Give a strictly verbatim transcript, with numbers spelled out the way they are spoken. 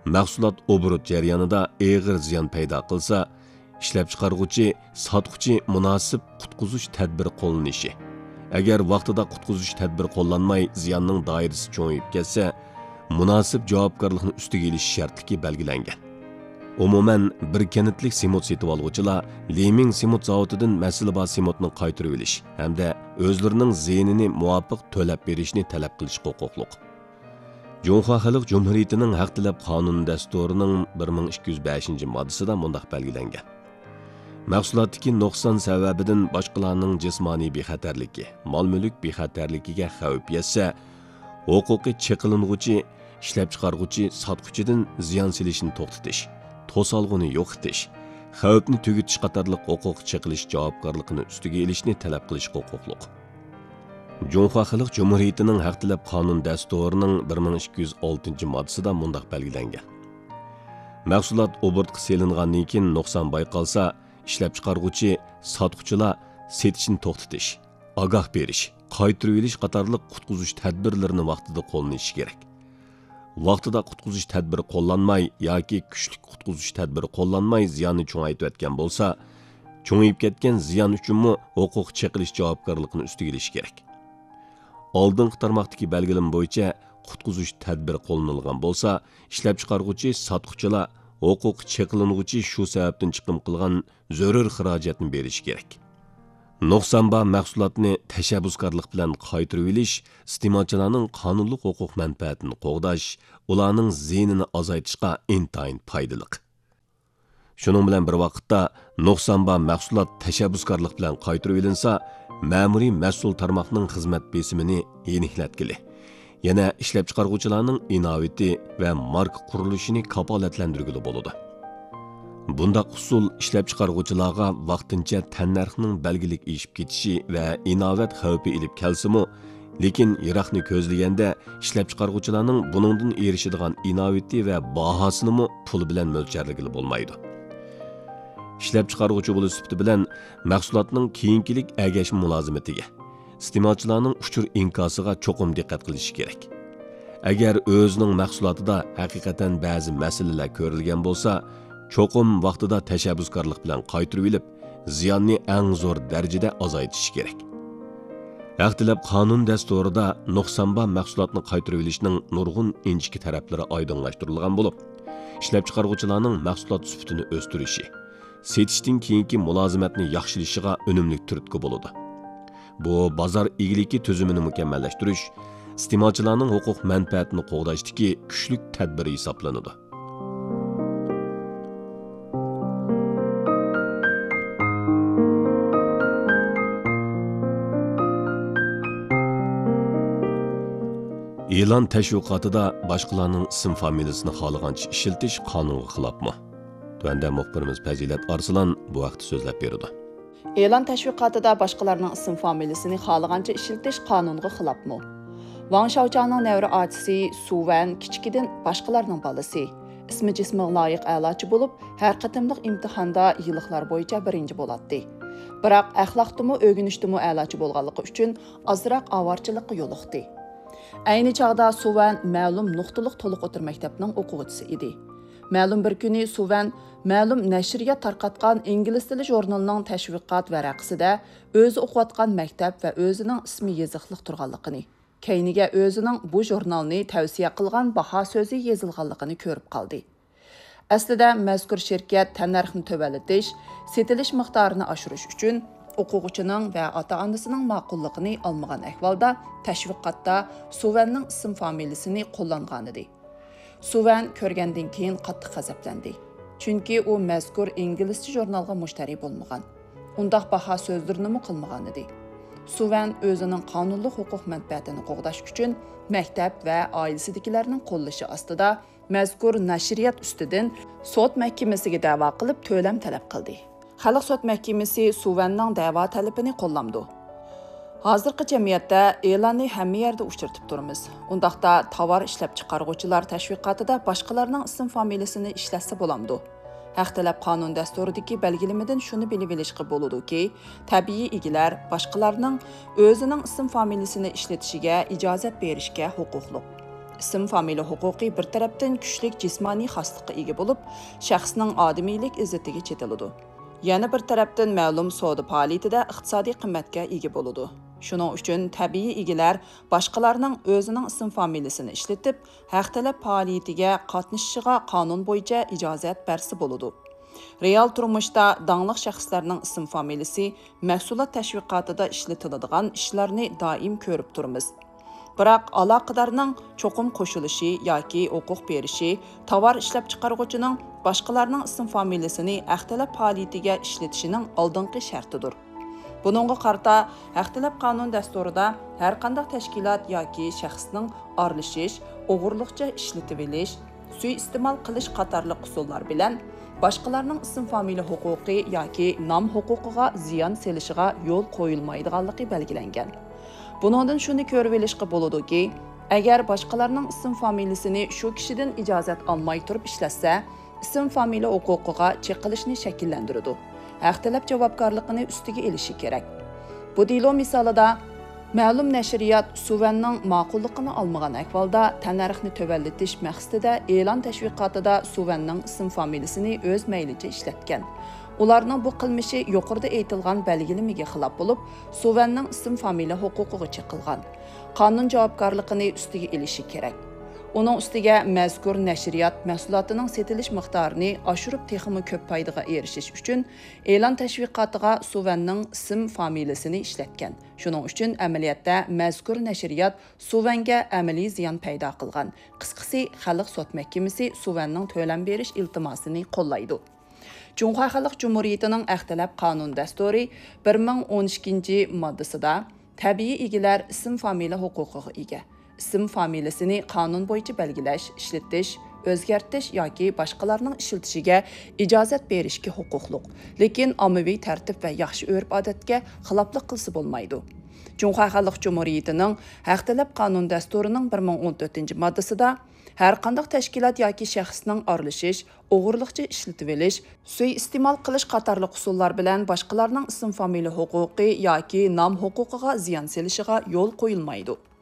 mahsulot obrut jarayonida og'ir ziyon paydo qilsa, ishlab chiqaruvchi, sotuvchi munosib qutqizish tadbiri qo'llanishi. Agar vaqtida qutqizish tadbiri qo'llanmay ziyonning doirasi cho'ngib ketsa, munosib javobgarlikni ustiga olish shartligi belgilangan. Umuman bir kanitlik simot setib oluvchilar Leming simot zavodidan masalaba simotni qaytarib olish hamda o'zlarining ziyinini muvofiq to'lab berishni talab qilish huquqliq. Junxo Xalq Cumhuriyetining haq talab qonun dasturining bir ming ikki yuz beshinchi moddasida mundaq belgilangan. Mahsulotdagi nuqson sababidan boshqalarning jismoniy bexatarligi, mol-mulk bexatarligiga xavf yetsa, huquqiy cheklanguvchi, ishlab chiqaruvchi, sotuvchidan ziyon silishni to'xtatish, to'solg'uni yo'qotish, xavfni tugutish qatorliq huquq cheqilish javobgarligini ustiga olishni talab qilish huquqliq. Junxo Xalq Cumhuriyetining haq talab qonun dasturining bir ming ikki yuz oltinchi moddasida mundaq belgilangan. Mahsulot obrutga selingandan keyin nuqson bayqalsa, ishlab chiqaruvchi, sotuvchilar setishni to'xtatish, ogoh berish, qaytarib olish qatorliq qutqizish tadbirlarini vaqtida qo'llanishi kerak. Vaqtida qutqizish tadbiri qo'llanmay yoki kuchli qutqizish tadbiri qo'llanmay ziyonni cho'ngaytib o'tgan bo'lsa, cho'ngayib ketgan ziyon uchunmi huquq cheqilish javobgarligini ustiga olish kerak. Oldingi tarmoqdagi belgilam bo'yicha qutqizish tadbiri qo'llanilgan bo'lsa, ishlab chiqaruvchi, sotuvchilar huquq cheklanguvchi shu sababdan chiqim qilgan zarur xarajatni berish kerak. Nuqsonba mahsulotni tashabbuskorlik bilan qaytarib olish, iste'molchilarning qonunli huquq manfaatini qo'g'dash, ularning ziyinini azaytishga intayin foydali. Shuning bilan bir vaqtda nuqsonba mahsulot tashabbuskorlik bilan qaytarib olinsa, ma'muriy mas'ul tarmoqning xizmat besimini yeniklatgili. Yana ishlab chiqaruvchilarning inovati va marka qurilishini kafolatlantirgili bo'ladi. Bundaq usul ishlab chiqaruvchilarga vaqtincha tannarxning belgilik eshib ketishi va inovat xavfi ilib kelsimi, lekin yiroqni ko'zlaganda ishlab chiqaruvchilarning buningdan erishadigan inovati va bahosini pul bilan mo'ljalligili bo'lmaydi. Ishlab chiqaruvchi bo'lish sifati bilan mahsulotning keyinkilik agashma mulozimatiga, iste'molchilarning uchur inkosiga cho'qim diqqat qilish kerak. Agar o'zining mahsulotida haqiqatan ba'zi masalalar ko'rilgan bo'lsa, cho'qim vaqtida tashabbuskorlik bilan qaytarib olib, ziyonni eng zo'r darajada azaytish kerak. Haq talab qonun dasturida nuqsonba mahsulotni qaytarib olishning nurg'un inchki taraflari oydinlashtirilgan bo'lib, ishlab chiqaruvchilarning mahsulot sifatini o'stirishi, setishdan keyingi mulozimatni yaxshilashiga unumli turtki bo'ladi. Bu bozor egiligi tuzumini mukammallashtirish, iste'molchilarning huquq manfaatini qo'g'dashdagi kuchli tadbir hisoblanadi. E'lon tashviqotida boshqalarning ism familiyasini xohlagancha ishiltish qonunga xilofmi? Tuanda muxbirimiz Fazilat Arslan bu vaqt so'zlab berdi. E'lon tashviqotida boshqalarning ism familiyasini xohlagancha ishiltish qonunga xilofmi? Wang Shaochangning nevri otisi Suvan kichikidan boshqalarning bolasi. Ismi jismiga loyiq a'lochi bo'lib, har qatimliq imtihonda yilliklar bo'yicha birinchi bo'ladi. Biroq axloqdimi, o'rganishdimi a'lochi bo'lganligi uchun ozroq avorchilikqa yo'liqdi. Ayni chog'da Suvan ma'lum nuqtaliq to'liq o'tir maktabining o'quvchisi edi. Ma'lum bir kuni Suvan ma'lum nashriyat tarqatgan ingliz tili jurnalining tashviqot varaqasida o'zi o'qiyotgan maktab va o'zining ismi yoziqliq turganligini, keyniga o'zining bu jurnalni tavsiya qilgan baho so'zi yozilganligini ko'rib qoldi. Aslida mazkur shirkat tannarxni to'valatish, setilish miqdorini oshirish uchun o'quvchining va ota-onasining ma'qulligini olmagan ahvolda tashviqotda Suvanning ism familiyasini qo'llangan edi. Suvan ko'rgandan keyin qattiq g'azablandi. Chunki u mazkur inglizcha jurnalga mushtari bo'lmagan. Undaq baho so'zlarini qilmagan edi. Suvan o'zining qonunli huquq manfaatini qo'g'dash uchun maktab va oilasidagilarning qo'llashi ostida mazkur nashriyat ustidan sud mahkamasiga da'vo qilib to'lam talab qildi. Xalq sud mahkamasi Suvanning da'vo talabini qo'llamdi. Hozirgi jamiyatda e'lonni hamma yerda uchratib turamiz. Undaqda tovar ishlab chiqaruvchilar tashviqotida boshqalarning ism familiyasini ishlatsa bo'lamdi. Haq talab qonun dasturidagi belgilamadan shuni bilib olishga bo'ladi-ki, tabiiy egilar boshqalarning o'zining ism familiyasini ishlatishiga ijozat berishga huquqli. ism familiya huquqi bir tarafdan kuchlik jismoniy xoslikqa ega bo'lib, shaxsning odamiylik izzatiga chetiladi. Yana bir tarafdan ma'lum savdo faoliyatida iqtisodiy qimmatga ega bo'ladi. Shuning uchun tabiiy egilar boshqalarning o'zining ism familiyasini ishlatib, haq talab faoliyatiga qatnashishiga qonun bo'yicha ijozat bersa bo'ladi. Real turmuşda dаңlıq şəxslərinin ism familiyası məhsulat təşviqatında işlətiladigan işlərni daim görüb turumuz. Biroq aloqadarning cho'qim qo'shilishi yoki huquq berishi tovar ishlab chiqaruvchining boshqalarning ism familiyasini haq-talab faoliyatiga ishlatishining oldingi shartidir. Buningga qarta haq-talab qonun dasturida har qanday tashkilot yoki shaxsning aralashish, o'g'irlikcha ishlatib olish, suiiste'mol qilish qatorliq usullar bilan boshqalarning ism familiya huquqi yoki nom huquqiga ziyon selishiga yo'l qo'yilmaydiganligi belgilangan. Buningdan shuni ko'rib olishga bo'ladiki, agar boshqalarning ism familiyasini shu kishidan ijozat olmay turib ishlatsa, ism familiya huquqiga cheqilishni shakllantiradi. Haq talab javobgarligini ustiga elishi kerak. Bu dilo misolida ma'lum nashriyat suvanning ma'qulligini olmagan ahvolda tannarxni tövallatish maqsadida e'lon tashviqotida suvanning ism familiyasini o'z maylicha ishlatgan. Ularning bu qilmishi yuqorida aytilgan belgilimiga xilof bo'lib, suvanning ism familiya huquqiga cheqilgan. Qonun javobgarligini ustiga elishi kerak. Uning ustiga mazkur nashriyat mahsulotining setilish miqdorini oshirib texmi ko'p foydaga erishish uchun e'lon tashviqotiga suvanning ism familiyasini ishlatgan. Shuning uchun amaliyotda mazkur nashriyat suvanga amaliy ziyon paydo qilgan. Qisqasi, xalq sud mahkamasi suvanning to'lam berish iltimosini qo'llaydi. Cumhuriyet Xalq Cumhuriyetining haq-talab qonun dasturi bir ming o'n ikkinchi moddasida tabiiy egilar ism familiya huquqiga ega. Ism familiyasini qonun bo'yicha belgilash, ishlatish, o'zgartirish yoki boshqalarning ishlatishiga ijozat berishga huquqliq, lekin ommaviy tartib va yaxshi urf-odatga xiloflik qilsa bo'lmaydi. Cumhuriyet Xalq Cumhuriyetining haq-talab qonun dasturining bir ming o'n to'rtinchi moddasida har qanday tashkilot yoki shaxsning aralashish, o'g'irlikcha ishlatib olish, suiiste'mol qilish qatorliq usullar bilan boshqalarning ism familiya huquqi yoki nom huquqiga ziyon selishiga yo'l qo'yilmaydi.